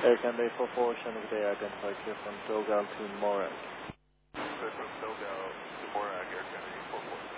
Air Canada 44, Chinook Day, identify clear from Dogal to Morag. Clear from Dogal.